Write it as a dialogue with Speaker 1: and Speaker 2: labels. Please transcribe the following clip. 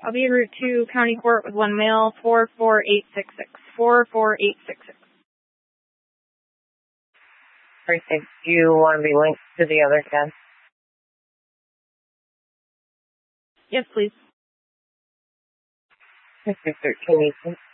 Speaker 1: I'll be en route to County Court with one male, 44866. 44866.
Speaker 2: Precinct, do you want to be linked to the other 10?
Speaker 1: Yes, please.
Speaker 2: Mr. 13,